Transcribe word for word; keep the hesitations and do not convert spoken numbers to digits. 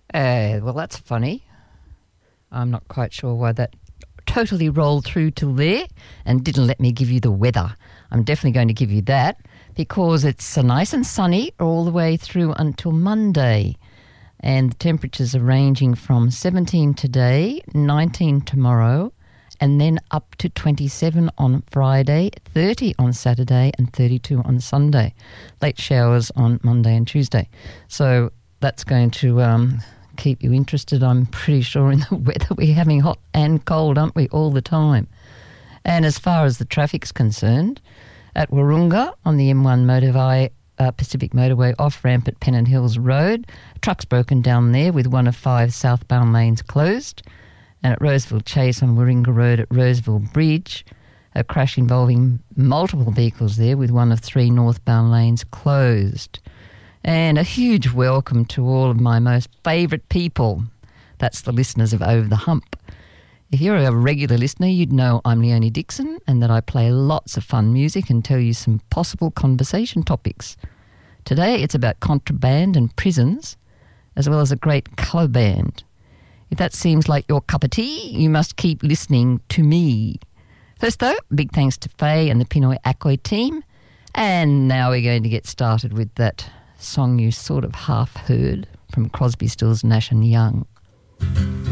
Uh, well, that's funny. I'm not quite sure why that totally rolled through till there and didn't let me give you the weather. I'm definitely going to give you that because it's uh, nice and sunny all the way through until Monday. And the temperatures are ranging from seventeen today, nineteen tomorrow, and then up to twenty-seven on Friday, thirty on Saturday, and thirty-two on Sunday. Late showers on Monday and Tuesday. So that's going to um, keep you interested, I'm pretty sure, in the weather. We're having hot and cold, aren't we, all the time? And as far as the traffic's concerned, at Wahroonga on the M one motorway, uh, Pacific Motorway off-ramp at Pennant Hills Road, a truck's broken down there with one of five southbound lanes closed. And at Roseville Chase on Warringah Road at Roseville Bridge, a crash involving multiple vehicles there with one of three northbound lanes closed. And a huge welcome to all of my most favourite people. That's the listeners of Over the Hump. If you're a regular listener, you'd know I'm Leonie Dixon and that I play lots of fun music and tell you some possible conversation topics. Today it's about contraband and prisons, as well as a great colour band. If that seems like your cup of tea, you must keep listening to me. First though, big thanks to Faye and the Pinoy Akoi team. And now we're going to get started with that song you sort of half heard from Crosby, Stills, Nash and Young.